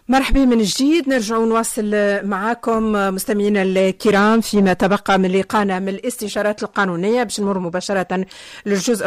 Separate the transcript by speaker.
Speaker 1: مرحبا من جديد. نرجع نواصل معاكم مستمعينا الكرام فيما تبقى من لقانا من الاستشارات القانونية باش نمر مباشرة للجزء